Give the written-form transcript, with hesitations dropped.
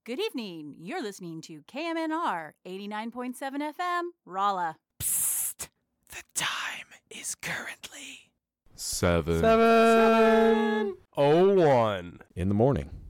Good evening. You're listening to KMNR 89.7 FM, Rolla. Psst. The time is currently 7:01 in the morning.